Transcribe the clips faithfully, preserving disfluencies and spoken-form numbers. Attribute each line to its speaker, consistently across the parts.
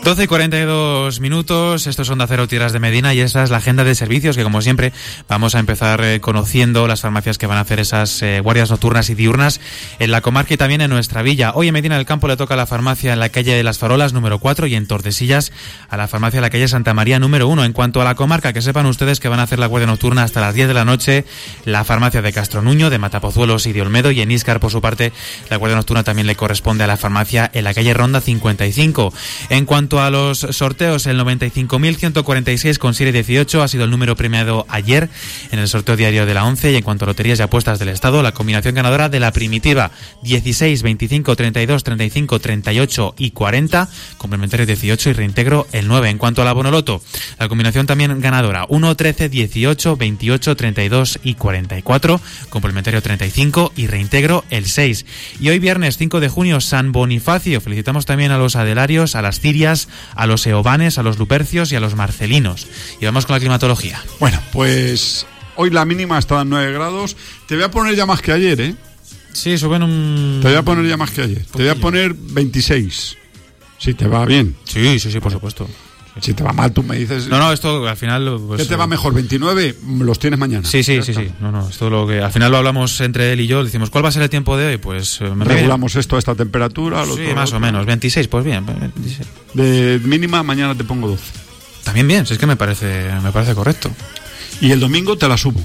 Speaker 1: doce y cuarenta y dos minutos, estos son de Acero Tierras de Medina y esa es la agenda de servicios que, como siempre, vamos a empezar eh, conociendo las farmacias que van a hacer esas eh, guardias nocturnas y diurnas en la comarca y también en nuestra villa. Hoy en Medina del Campo le toca a la farmacia en la calle de las Farolas número cuatro y en Tordesillas a la farmacia en la calle Santa María número uno. En cuanto a la comarca, que sepan ustedes que van a hacer la guardia nocturna hasta las diez de la noche la farmacia de Castronuño, de Matapozuelos y de Olmedo, y en Íscar, por su parte, la guardia nocturna también le corresponde a la farmacia en la calle Ronda cincuenta y cinco. En cuanto a los sorteos, el noventa y cinco mil ciento cuarenta y seis con serie dieciocho ha sido el número premiado ayer en el sorteo diario de la ONCE. Y en cuanto a loterías y apuestas del Estado, la combinación ganadora de la primitiva dieciséis, veinticinco, treinta y dos, treinta y cinco, treinta y ocho y cuarenta, complementario dieciocho y reintegro el nueve. En cuanto a la Bonoloto, la combinación también ganadora uno, trece, dieciocho, veintiocho, treinta y dos y cuarenta y cuatro, complementario treinta y cinco y reintegro el seis. Y hoy viernes cinco de junio, San Bonifacio. Felicitamos también a los adelarios, a las cirias, a los eobanes, a los lupercios y a los marcelinos. Y vamos con la climatología.
Speaker 2: Bueno, pues hoy la mínima está en nueve grados. Te voy a poner ya más que ayer, ¿eh?
Speaker 1: Sí, suben un...
Speaker 2: Te voy a poner ya más que ayer. Te voy a poner veintiséis. Si te va bien.
Speaker 1: Sí, sí, sí, por supuesto.
Speaker 2: Si te va mal, tú me dices...
Speaker 1: No, no, esto al final... Pues,
Speaker 2: ¿qué te va mejor? ¿veintinueve? Los tienes mañana.
Speaker 1: Sí, sí, sí, sí. No, no, esto lo que... Al final lo hablamos entre él y yo. Decimos, ¿cuál va a ser el tiempo de hoy? Pues... Me
Speaker 2: regulamos esto a esta temperatura.
Speaker 1: Sí, otro, más otro. o menos. veintiséis, pues bien. veintiséis.
Speaker 2: De mínima, mañana te pongo doce.
Speaker 1: También bien, si es que me parece, me parece correcto.
Speaker 2: Y el domingo te la subo.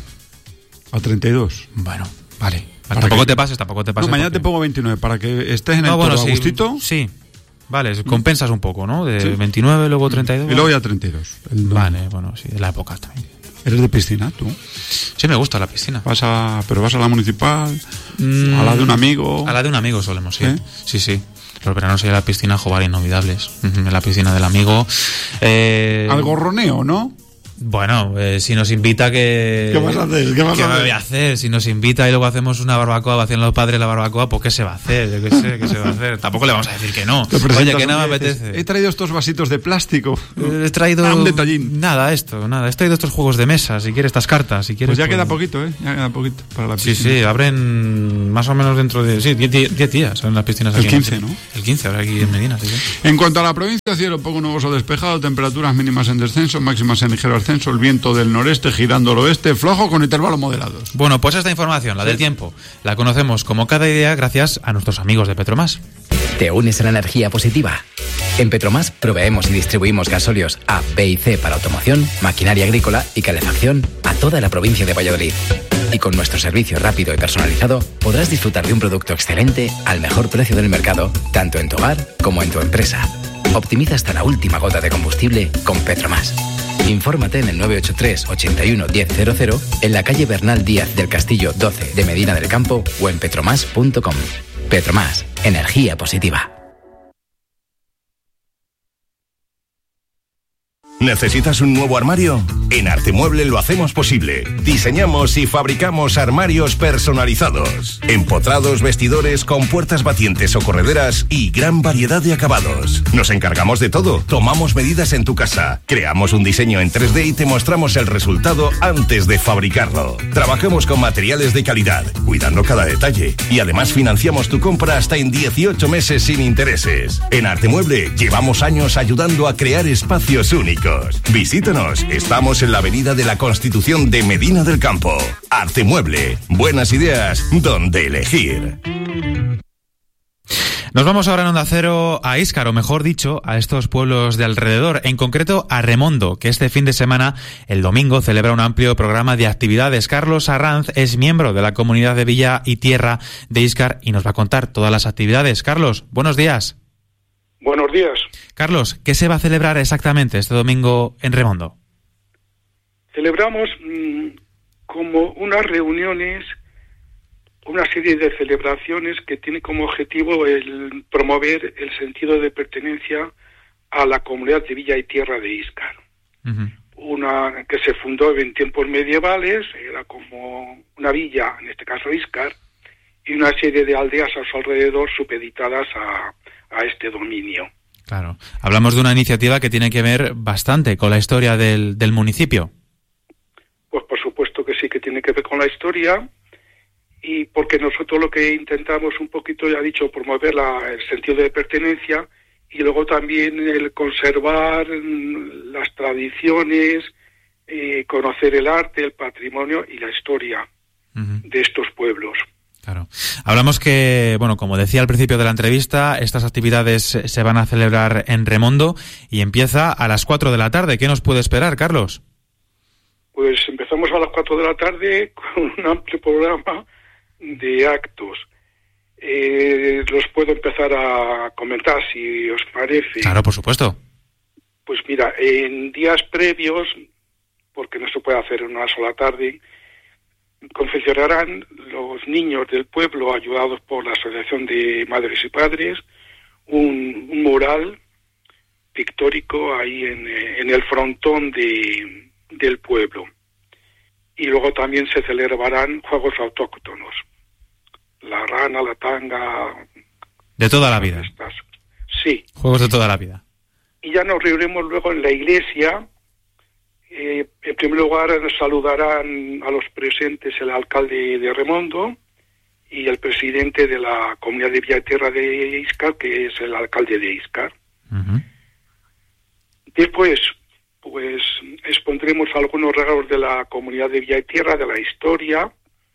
Speaker 2: A treinta y dos.
Speaker 1: Bueno, vale. vale tampoco que... te pases, tampoco te pases.
Speaker 2: No, mañana
Speaker 1: porque...
Speaker 2: te pongo veintinueve para que estés en
Speaker 1: no,
Speaker 2: el
Speaker 1: bueno,
Speaker 2: todo
Speaker 1: sí,
Speaker 2: a gustito.
Speaker 1: Sí. Vale, compensas un poco, ¿no? De
Speaker 2: sí.
Speaker 1: veintinueve, luego treinta y dos.
Speaker 2: Y luego ya treinta y dos. El
Speaker 1: vale, bueno, sí, es la época también.
Speaker 2: ¿Eres de piscina, tú?
Speaker 1: Sí, me gusta la piscina.
Speaker 2: ¿Vas a, ¿Pero vas a la municipal? Mm, ¿A la de un amigo?
Speaker 1: A la de un amigo solemos, sí.
Speaker 2: ¿Eh?
Speaker 1: Sí, sí. Los veranos hay a la piscina jugar inolvidables. En la piscina del amigo. Eh...
Speaker 2: Al gorroneo, ¿no?
Speaker 1: Bueno, eh, si nos invita que...
Speaker 2: ¿Qué vas a hacer? ¿Qué vas
Speaker 1: ¿Qué
Speaker 2: a hacer?
Speaker 1: voy a hacer? Si nos invita y luego hacemos una barbacoa, hacen los padres la barbacoa, pues ¿qué se va a hacer? Yo qué sé, ¿qué se va a hacer? Tampoco le vamos a decir que no. Oye, que no me apetece.
Speaker 2: He traído estos vasitos de plástico.
Speaker 1: He traído...
Speaker 2: Ah, un detallín.
Speaker 1: Nada, esto, nada. He traído estos juegos de mesa, si quieres, estas cartas, si quieres...
Speaker 2: Pues ya
Speaker 1: pues...
Speaker 2: queda poquito, ¿eh? Ya queda poquito para la piscina.
Speaker 1: Sí, sí, abren más o menos dentro de... Sí, diez días en las piscinas aquí.
Speaker 2: El quince, ¿no?
Speaker 1: El quince, ahora aquí en Medina, sí, sí.
Speaker 2: En cuanto a la provincia, cielo poco nuboso despejado, temperaturas mínimas en descenso, máximas en ligero ascenso, el viento del noreste girando al oeste, flojo con intervalos moderados.
Speaker 1: Bueno, pues esta información, la del tiempo, la conocemos como cada día gracias a nuestros amigos de Petromás.
Speaker 3: ¿Te unes a la energía positiva? En Petromás proveemos y distribuimos gasóleos A, B y C para automoción, maquinaria agrícola y calefacción a toda la provincia de Valladolid. Y con nuestro servicio rápido y personalizado podrás disfrutar de un producto excelente al mejor precio del mercado, tanto en tu hogar como en tu empresa. Optimiza hasta la última gota de combustible con Petromás. Infórmate en el nueve ocho tres, ochenta y uno, diez cero cero, en la calle Bernal Díaz del Castillo doce de Medina del Campo o en petromás punto com. Petromás, energía positiva.
Speaker 4: ¿Necesitas un nuevo armario? En Artemueble lo hacemos posible. Diseñamos y fabricamos armarios personalizados, empotrados, vestidores con puertas batientes o correderas y gran variedad de acabados. Nos encargamos de todo, tomamos medidas en tu casa, creamos un diseño en tres D y te mostramos el resultado antes de fabricarlo. Trabajamos con materiales de calidad, cuidando cada detalle, y además financiamos tu compra hasta en dieciocho meses sin intereses. En Artemueble llevamos años ayudando a crear espacios únicos. Visítanos, estamos en la avenida de la Constitución de Medina del Campo. Artemueble, buenas ideas donde elegir.
Speaker 1: Nos vamos ahora en Onda Cero a Íscar, o mejor dicho, a estos pueblos de alrededor, en concreto a Remondo, que este fin de semana, el domingo, celebra un amplio programa de actividades. Carlos Arranz es miembro de la comunidad de Villa y Tierra de Íscar y nos va a contar todas las actividades. Carlos, buenos días.
Speaker 5: Buenos días.
Speaker 1: Carlos, ¿qué se va a celebrar exactamente este domingo en Remondo?
Speaker 5: Celebramos mmm, como unas reuniones, una serie de celebraciones que tiene como objetivo el promover el sentido de pertenencia a la comunidad de Villa y Tierra de Íscar. Uh-huh. Una que se fundó en tiempos medievales, era como una villa, en este caso Íscar, y una serie de aldeas a su alrededor supeditadas a a este dominio.
Speaker 1: Claro. Hablamos de una iniciativa que tiene que ver bastante con la historia del, del municipio.
Speaker 5: Pues por supuesto que sí que tiene que ver con la historia, y porque nosotros lo que intentamos un poquito, ya he dicho, promover la, el sentido de pertenencia y luego también el conservar las tradiciones, eh, conocer el arte, el patrimonio y la historia uh-huh. de estos pueblos.
Speaker 1: Claro. Hablamos que, bueno, como decía al principio de la entrevista, estas actividades se van a celebrar en Remondo y empieza a las cuatro de la tarde. ¿Qué nos puede esperar, Carlos?
Speaker 5: Pues empezamos a las cuatro de la tarde con un amplio programa de actos. Eh, los puedo empezar a comentar, si os parece.
Speaker 1: Claro, por supuesto.
Speaker 5: Pues mira, en días previos, porque no se puede hacer en una sola tarde, confeccionarán los niños del pueblo, ayudados por la Asociación de Madres y Padres, un, un mural pictórico ahí en, en el frontón de, del pueblo. Y luego también se celebrarán juegos autóctonos. La rana, la tanga...
Speaker 1: De toda la vida.
Speaker 5: Estas. Sí.
Speaker 1: Juegos de toda la vida.
Speaker 5: Y ya nos reuniremos luego en la iglesia. Eh, en primer lugar saludarán a los presentes el alcalde de Remondo y el presidente de la comunidad de Villatierra de Íscar, que es el alcalde de Íscar. Uh-huh. Después, pues expondremos algunos rasgos de la comunidad de Villatierra, de la historia.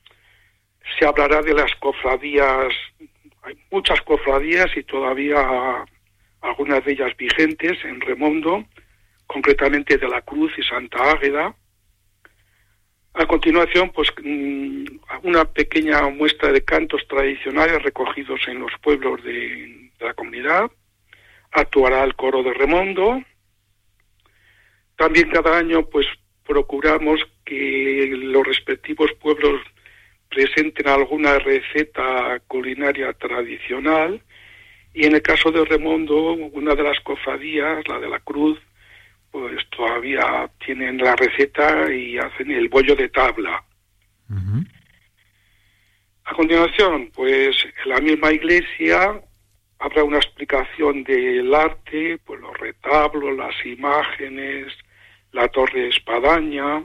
Speaker 5: Se hablará de las cofradías, hay muchas cofradías y todavía algunas de ellas vigentes en Remondo, concretamente de la Cruz y Santa Águeda. A continuación, pues una pequeña muestra de cantos tradicionales recogidos en los pueblos de, de la comunidad. Actuará el coro de Remondo. También cada año, pues procuramos que los respectivos pueblos presenten alguna receta culinaria tradicional, y en el caso de Remondo, una de las cofradías, la de la Cruz, pues todavía tienen la receta y hacen el bollo de tabla. Uh-huh. A continuación, pues en la misma iglesia habrá una explicación del arte, pues los retablos, las imágenes, la torre de espadaña.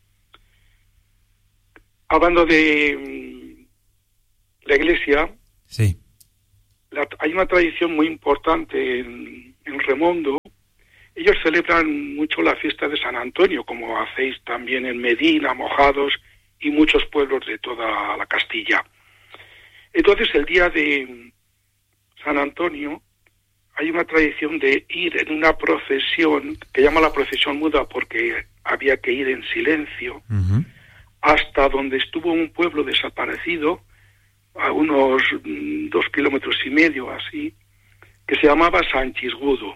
Speaker 5: Hablando de um, la iglesia,
Speaker 1: sí.
Speaker 5: la, hay una tradición muy importante en, en Remondo. Ellos celebran mucho la fiesta de San Antonio, como hacéis también en Medina, Mojados y muchos pueblos de toda la Castilla. Entonces, el día de San Antonio hay una tradición de ir en una procesión, que llama la procesión muda porque había que ir en silencio, uh-huh. hasta donde estuvo un pueblo desaparecido, a unos mm, dos kilómetros y medio así, que se llamaba Sanchisgudo.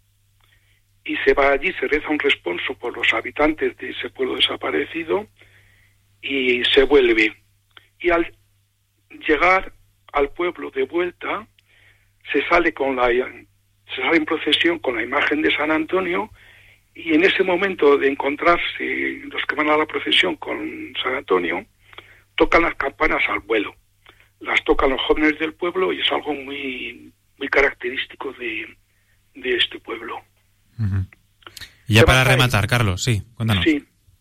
Speaker 5: Y se va allí, se reza un responso por los habitantes de ese pueblo desaparecido y se vuelve. Y al llegar al pueblo de vuelta, se sale con la se sale en procesión con la imagen de San Antonio, y en ese momento de encontrarse los que van a la procesión con San Antonio, tocan las campanas al vuelo. Las tocan los jóvenes del pueblo y es algo muy muy característico de, de este pueblo.
Speaker 1: Uh-huh. Y ya para rematar, Carlos, sí, cuéntanos.
Speaker 5: Sí.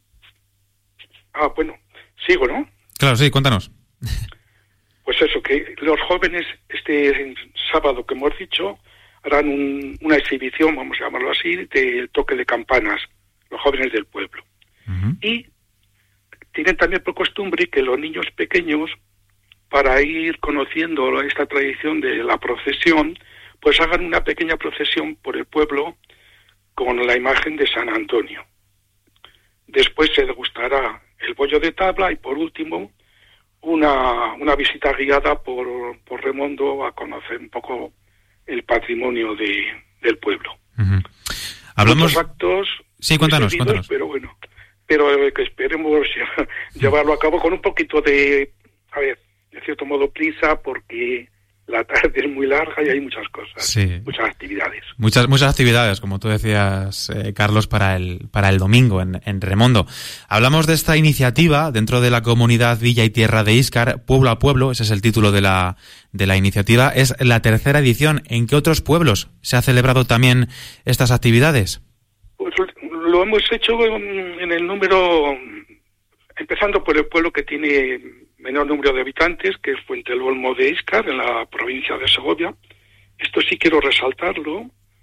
Speaker 5: Ah, bueno, sigo, ¿no?
Speaker 1: Claro, sí, cuéntanos.
Speaker 5: Pues eso, que los jóvenes este sábado que hemos dicho harán un, una exhibición, vamos a llamarlo así, de toque de campanas, los jóvenes del pueblo. Uh-huh. Y tienen también por costumbre que los niños pequeños, para ir conociendo esta tradición de la procesión, pues hagan una pequeña procesión por el pueblo con la imagen de San Antonio. Después se degustará el bollo de tabla y por último una, una visita guiada por, por Remondo a conocer un poco el patrimonio de, del pueblo.
Speaker 1: Uh-huh. Hablamos...
Speaker 5: Muchos actos...
Speaker 1: Sí, cuéntanos,
Speaker 5: seguidos,
Speaker 1: cuéntanos.
Speaker 5: Pero bueno, pero que esperemos llevarlo a cabo con un poquito de, a ver, de cierto modo prisa, porque la tarde es muy larga y hay muchas cosas,
Speaker 1: sí.
Speaker 5: muchas actividades.
Speaker 1: Muchas muchas actividades, como tú decías, eh, Carlos, para el para el domingo en, en Remondo. Hablamos de esta iniciativa dentro de la comunidad Villa y Tierra de Íscar, Pueblo a Pueblo, ese es el título de la de la iniciativa. Es la tercera edición. ¿En qué otros pueblos se ha celebrado también estas actividades?
Speaker 5: Pues lo hemos hecho en, en el número, empezando por el pueblo que tiene menor número de habitantes, que es Fuente el Olmo de Íscar, en la provincia de Segovia. Esto sí quiero resaltarlo,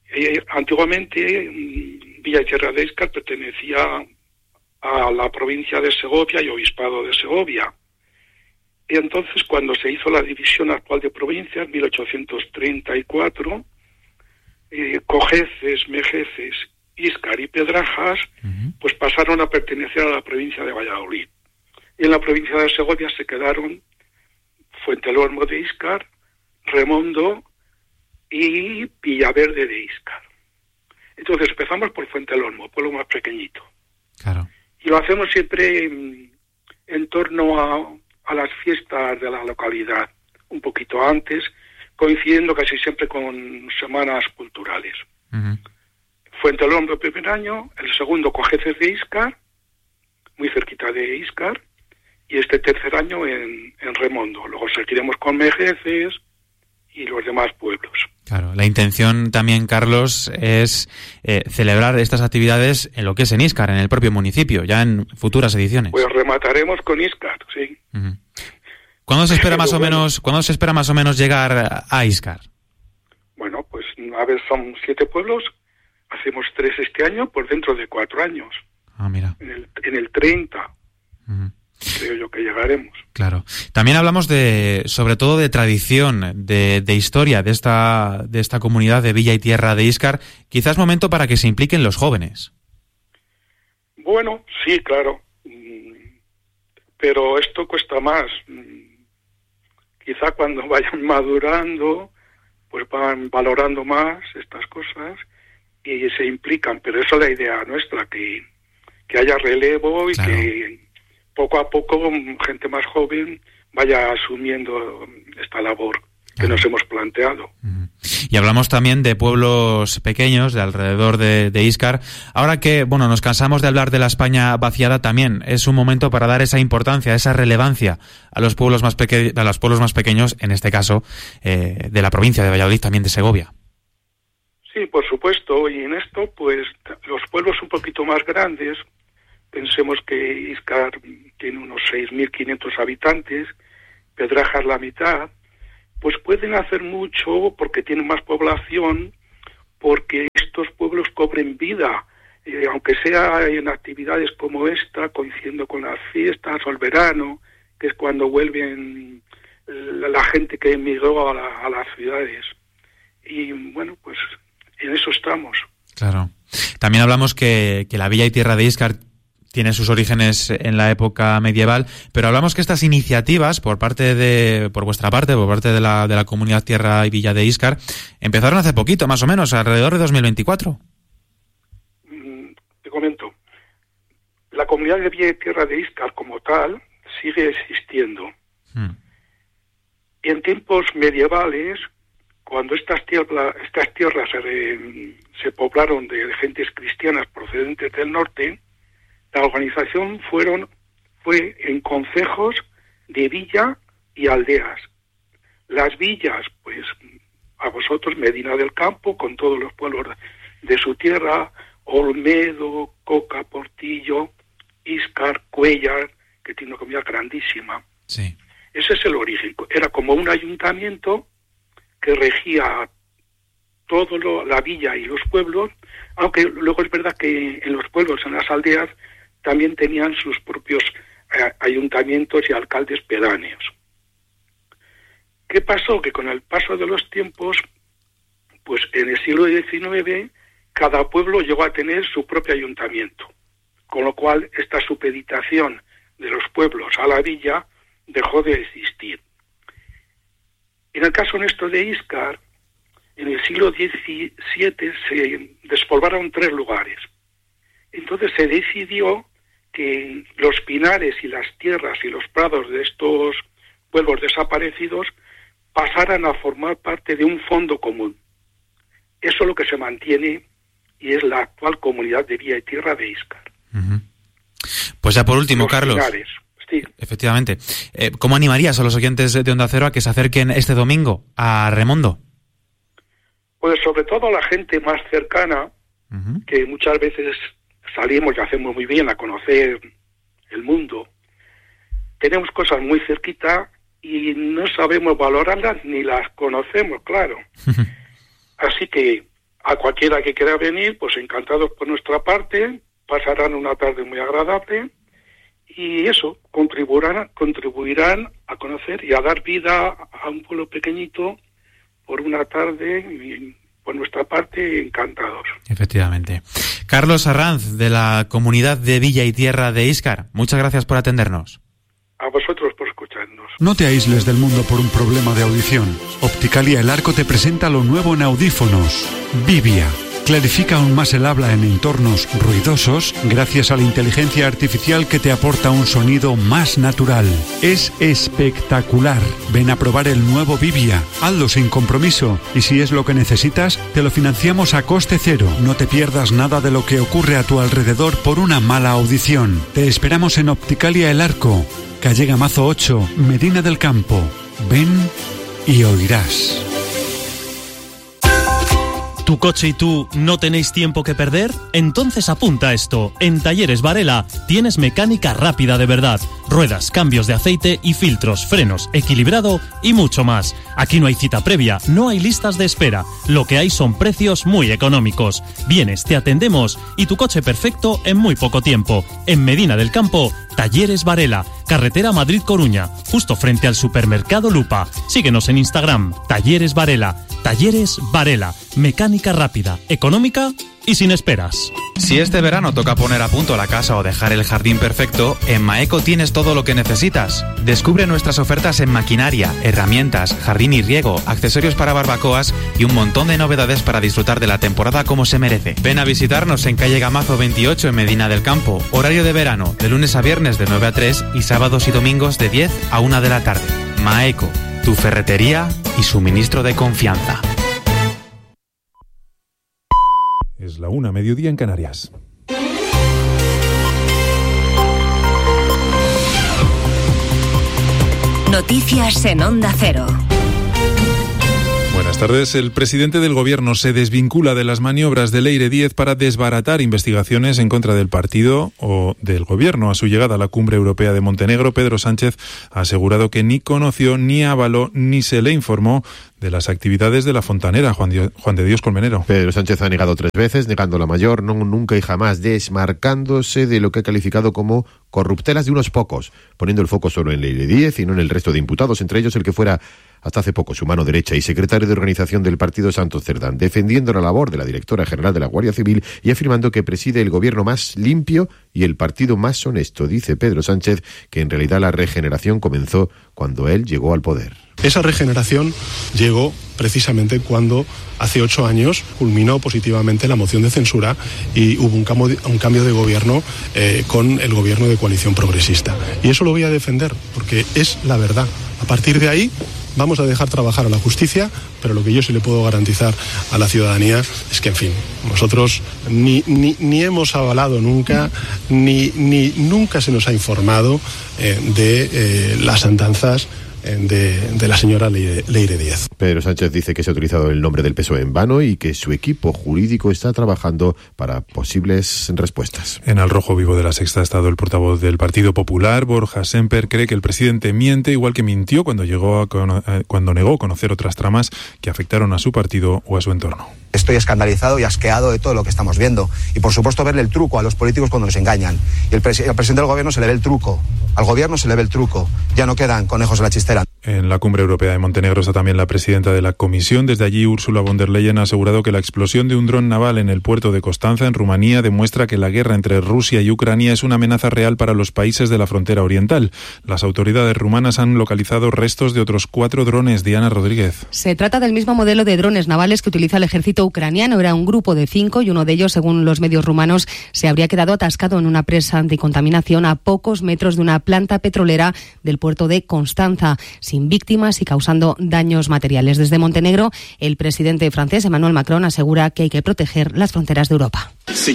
Speaker 5: Eh, antiguamente Villa y Tierra de Íscar pertenecía a la provincia de Segovia y obispado de Segovia. Y entonces, cuando se hizo la división actual de provincias, mil ochocientos treinta y cuatro, eh, Cojeces, Mejeces, Íscar y Pedrajas, uh-huh. pues pasaron a pertenecer a la provincia de Valladolid. Y en la provincia de Segovia se quedaron Fuentelolmo de Íscar, Remondo y Villaverde de Íscar. Entonces empezamos por Fuentelolmo, pueblo más pequeñito.
Speaker 1: Claro.
Speaker 5: Y lo hacemos siempre en, en torno a, a las fiestas de la localidad, un poquito antes, coincidiendo casi siempre con semanas culturales. Uh-huh. Fuentelolmo el primer año, el segundo Cojeces de Íscar, muy cerquita de Íscar, y este tercer año en, en Remondo. Luego seguiremos con Mejeces y los demás pueblos.
Speaker 1: Claro, la intención también, Carlos, es eh, celebrar estas actividades en lo que es en Íscar, en el propio municipio, ya en futuras ediciones.
Speaker 5: Pues remataremos con Íscar, sí.
Speaker 1: Uh-huh. ¿Cuándo se espera más o menos, ¿cuándo se espera más o menos llegar a Íscar?
Speaker 5: Bueno, pues a ver, son siete pueblos, hacemos tres este año, por dentro de cuatro años.
Speaker 1: Ah, mira.
Speaker 5: En el, en el treinta. Uh-huh. Creo yo que llegaremos.
Speaker 1: Claro. También hablamos de, sobre todo de tradición, de, de historia de esta, de esta comunidad de Villa y Tierra de Íscar. Quizás momento para que se impliquen los jóvenes.
Speaker 5: Bueno, sí, claro. Pero esto cuesta más. Quizá cuando vayan madurando, pues van valorando más estas cosas y se implican. Pero esa es la idea nuestra, que, que haya relevo y claro. que poco a poco gente más joven vaya asumiendo esta labor que claro. nos hemos planteado.
Speaker 1: Uh-huh. Y hablamos también de pueblos pequeños de alrededor de, de Íscar. Ahora que, bueno, nos cansamos de hablar de la España vaciada, también es un momento para dar esa importancia, esa relevancia a los pueblos más peque- a los pueblos más pequeños, en este caso eh, de la provincia de Valladolid, también de Segovia.
Speaker 5: Sí, por supuesto. Y en esto, pues, los pueblos un poquito más grandes, pensemos que Íscar tiene unos seis mil quinientos habitantes, Pedrajas la mitad, pues pueden hacer mucho porque tienen más población, porque estos pueblos cobren vida, eh, aunque sea en actividades como esta, coincidiendo con las fiestas o el verano, que es cuando vuelven la, la gente que emigró a, la, a las ciudades. Y bueno, pues en eso estamos.
Speaker 1: Claro. También hablamos que, que la Villa y Tierra de Íscar tiene sus orígenes en la época medieval, pero hablamos que estas iniciativas por parte de, por vuestra parte, por parte de la, de la comunidad Tierra y Villa de Íscar, empezaron hace poquito, más o menos, alrededor de dos mil veinticuatro.
Speaker 5: Te comento, la comunidad de Villa y Tierra de Íscar como tal sigue existiendo. Hmm. En tiempos medievales, cuando estas tierras, estas tierras se, se poblaron de gentes cristianas procedentes del norte, la organización fueron fue en concejos de villa y aldeas. Las villas, pues a vosotros, Medina del Campo, con todos los pueblos de su tierra, Olmedo, Coca, Portillo, Íscar, Cuéllar, que tiene una comunidad grandísima.
Speaker 1: Sí.
Speaker 5: Ese es el origen. Era como un ayuntamiento que regía todo lo, la villa y los pueblos, aunque luego es verdad que en los pueblos, en las aldeas, también tenían sus propios eh, ayuntamientos y alcaldes pedáneos. ¿Qué pasó? Que con el paso de los tiempos, pues en el siglo diecinueve, cada pueblo llegó a tener su propio ayuntamiento, con lo cual esta supeditación de los pueblos a la villa dejó de existir. En el caso nuestro de Íscar, en el siglo diecisiete se despolvaron tres lugares. Entonces se decidió que los pinares y las tierras y los prados de estos pueblos desaparecidos pasaran a formar parte de un fondo común. Eso es lo que se mantiene y es la actual comunidad de Villa y Tierra de Íscar.
Speaker 1: Uh-huh. Pues ya por último, los Carlos, pinares, sí. Efectivamente, eh, ¿cómo animarías a los oyentes de Onda Cero a que se acerquen este domingo a Remondo?
Speaker 5: Pues sobre todo a la gente más cercana, uh-huh. que muchas veces salimos y hacemos muy bien a conocer el mundo. Tenemos cosas muy cerquita y no sabemos valorarlas ni las conocemos, claro. Así que a cualquiera que quiera venir, pues encantados por nuestra parte, pasarán una tarde muy agradable y eso, contribuirán, contribuirán a conocer y a dar vida a un pueblo pequeñito por una tarde y por nuestra parte encantados.
Speaker 1: Efectivamente. Carlos Arranz, de la comunidad de Villa y Tierra de Íscar, muchas gracias por atendernos.
Speaker 5: A vosotros por escucharnos.
Speaker 2: No te aísles del mundo por un problema de audición. Opticalia El Arco te presenta lo nuevo en audífonos. Vivia. Clarifica aún más el habla en entornos ruidosos gracias a la inteligencia artificial que te aporta un sonido más natural. Es espectacular. Ven a probar el nuevo Vivia. Hazlo sin compromiso y si es lo que necesitas, te lo financiamos a coste cero. No te pierdas nada de lo que ocurre a tu alrededor por una mala audición. Te esperamos en Opticalia El Arco, calle Gamazo ocho, Medina del Campo. Ven y oirás.
Speaker 6: ¿Tu coche y tú no tenéis tiempo que perder? Entonces apunta esto. En Talleres Varela tienes mecánica rápida de verdad. Ruedas, cambios de aceite y filtros, frenos, equilibrado y mucho más. Aquí no hay cita previa, no hay listas de espera. Lo que hay son precios muy económicos. Vienes, te atendemos y tu coche perfecto en muy poco tiempo. En Medina del Campo, Talleres Varela, carretera Madrid-Coruña, justo frente al supermercado Lupa. Síguenos en Instagram, Talleres Varela. Talleres Varela, mecánica rápida, económica y sin esperas.
Speaker 1: Si este verano toca poner a punto la casa o dejar el jardín perfecto, en Maeco tienes todo lo que necesitas. Descubre nuestras ofertas en maquinaria, herramientas, jardín y riego, accesorios para barbacoas y un montón de novedades para disfrutar de la temporada como se merece. Ven a visitarnos en calle Gamazo veintiocho en Medina del Campo. Horario de verano, de lunes a viernes de nueve a tres y sábados y domingos de diez a una de la tarde. Maeco, tu ferretería y suministro de confianza.
Speaker 7: Es la una, mediodía en Canarias.
Speaker 8: Noticias en Onda Cero.
Speaker 7: Buenas tardes. El presidente del Gobierno se desvincula de las maniobras de Leire Díez para desbaratar investigaciones en contra del partido o del Gobierno. A su llegada a la Cumbre Europea de Montenegro, Pedro Sánchez ha asegurado que ni conoció, ni avaló, ni se le informó de las actividades de la fontanera. Juan, Dios, Juan de Dios Colmenero.
Speaker 9: Pedro Sánchez ha negado tres veces, negando la mayor, no, nunca y jamás, desmarcándose de lo que ha calificado como corruptelas de unos pocos, poniendo el foco solo en Leire Díez y no en el resto de imputados, entre ellos el que fuera hasta hace poco su mano derecha y secretario de organización del partido, Santos Cerdán, defendiendo la labor de la directora general de la Guardia Civil y afirmando que preside el gobierno más limpio y el partido más honesto. Dice Pedro Sánchez que en realidad la regeneración comenzó cuando él llegó al poder.
Speaker 10: Esa regeneración llegó precisamente cuando hace ocho años culminó positivamente la moción de censura y hubo un cambio de, un cambio de gobierno eh, con el gobierno de coalición progresista. Y eso lo voy a defender porque es la verdad. A partir de ahí vamos a dejar trabajar a la justicia, pero lo que yo sí le puedo garantizar a la ciudadanía es que, en fin, nosotros ni, ni, ni hemos avalado nunca, ni, ni nunca se nos ha informado eh, de eh, las andanzas De, de la señora Leire, Leire Díez.
Speaker 9: Pedro Sánchez dice que se ha utilizado el nombre del P S O E en vano y que su equipo jurídico está trabajando para posibles respuestas.
Speaker 7: En Al Rojo Vivo de La Sexta ha estado el portavoz del Partido Popular, Borja Semper. Cree que el presidente miente, igual que mintió cuando, llegó a cono- cuando negó conocer otras tramas que afectaron a su partido o a su entorno.
Speaker 11: Estoy escandalizado y asqueado de todo lo que estamos viendo. Y por supuesto verle el truco a los políticos cuando nos engañan. Y el, pres- el presidente del gobierno se le ve el truco. Al gobierno se le ve el truco. Ya no quedan conejos en la chistera.
Speaker 7: En la Cumbre Europea de Montenegro está también la presidenta de la Comisión. Desde allí, Ursula von der Leyen ha asegurado que la explosión de un dron naval en el puerto de Constanza, en Rumanía, demuestra que la guerra entre Rusia y Ucrania es una amenaza real para los países de la frontera oriental. Las autoridades rumanas han localizado restos de otros cuatro drones. Diana Rodríguez.
Speaker 12: Se trata del mismo modelo de drones navales que utiliza el ejército ucraniano. Era un grupo de cinco y uno de ellos, según los medios rumanos, se habría quedado atascado en una presa anticontaminación a pocos metros de una planta petrolera del puerto de Constanza, sin víctimas y causando daños materiales. Desde Montenegro, el presidente francés Emmanuel Macron asegura que hay que proteger las fronteras de Europa.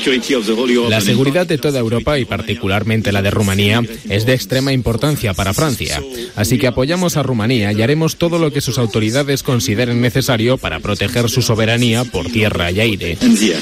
Speaker 13: La seguridad de toda Europa y particularmente la de Rumanía es de extrema importancia para Francia. Así que apoyamos a Rumanía y haremos todo lo que sus autoridades consideren necesario para proteger su soberanía por tierra y aire.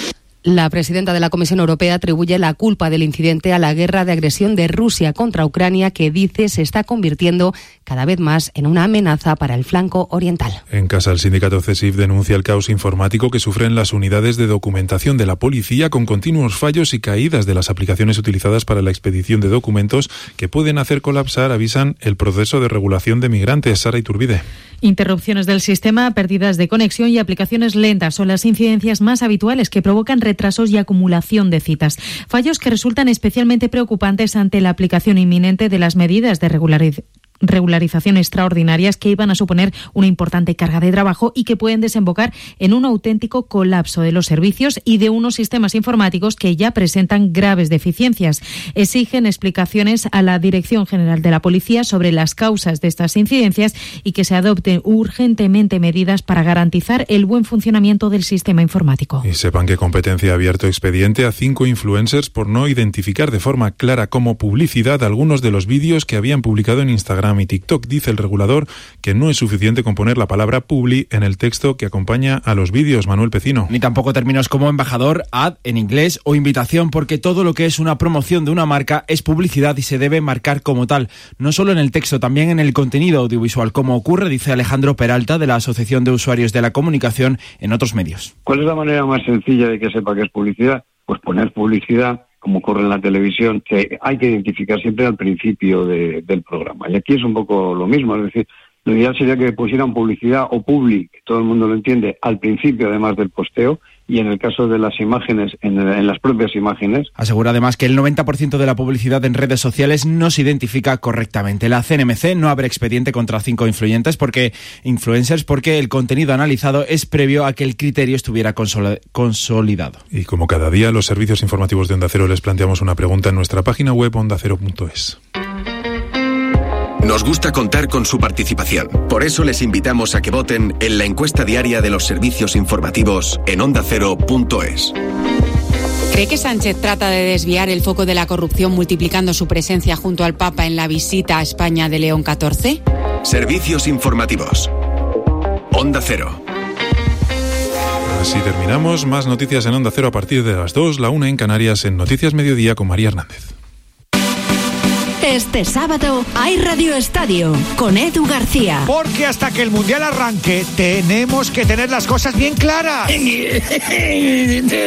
Speaker 12: La presidenta de la Comisión Europea atribuye la culpa del incidente a la guerra de agresión de Rusia contra Ucrania, que dice se está convirtiendo cada vez más en una amenaza para el flanco oriental.
Speaker 7: En casa, el sindicato CESIF denuncia el caos informático que sufren las unidades de documentación de la policía, con continuos fallos y caídas de las aplicaciones utilizadas para la expedición de documentos que pueden hacer colapsar, avisan, el proceso de regulación de migrantes. Sara Iturbide.
Speaker 14: Interrupciones del sistema, pérdidas de conexión y aplicaciones lentas son las incidencias más habituales que provocan retrasos y acumulación de citas. Fallos que resultan especialmente preocupantes ante la aplicación inminente de las medidas de regularización regularización extraordinarias que iban a suponer una importante carga de trabajo y que pueden desembocar en un auténtico colapso de los servicios y de unos sistemas informáticos que ya presentan graves deficiencias. Exigen explicaciones a la Dirección General de la Policía sobre las causas de estas incidencias y que se adopten urgentemente medidas para garantizar el buen funcionamiento del sistema informático.
Speaker 7: Y sepan que Competencia ha abierto expediente a cinco influencers por no identificar de forma clara como publicidad algunos de los vídeos que habían publicado en Instagram y TikTok. Dice el regulador que no es suficiente con poner la palabra publi en el texto que acompaña a los vídeos. Manuel Pecino.
Speaker 15: Ni tampoco términos como embajador, ad en inglés o invitación, porque todo lo que es una promoción de una marca es publicidad y se debe marcar como tal, no solo en el texto, también en el contenido audiovisual, como ocurre, dice Alejandro Peralta, de la Asociación de Usuarios de la Comunicación, en otros medios.
Speaker 16: ¿Cuál es la manera más sencilla de que sepa que es publicidad? Pues poner publicidad, como ocurre en la televisión, que hay que identificar siempre al principio de, del programa. Y aquí es un poco lo mismo, es decir, lo ideal sería que pusieran publicidad o public, todo el mundo lo entiende, al principio además del posteo, y en el caso de las imágenes, en, en las propias imágenes.
Speaker 15: Asegura además que el noventa por ciento de la publicidad en redes sociales no se identifica correctamente. La C N M C no abre expediente contra cinco influyentes porque influencers porque el contenido analizado es previo a que el criterio estuviera consol- consolidado.
Speaker 7: Y como cada día, los servicios informativos de Onda Cero les planteamos una pregunta en nuestra página web onda cero punto es.
Speaker 17: Nos gusta contar con su participación. Por eso les invitamos a que voten en la encuesta diaria de los servicios informativos en onda cero punto es.
Speaker 18: ¿Cree que Sánchez trata de desviar el foco de la corrupción multiplicando su presencia junto al Papa en la visita a España de León catorce?
Speaker 17: Servicios informativos. Onda Cero.
Speaker 7: Así terminamos. Más noticias en Onda Cero a partir de las dos, la una en Canarias, en Noticias Mediodía con María Hernández.
Speaker 8: Este sábado hay Radio Estadio con Edu García.
Speaker 19: Porque hasta que el Mundial arranque tenemos que tener las cosas bien claras.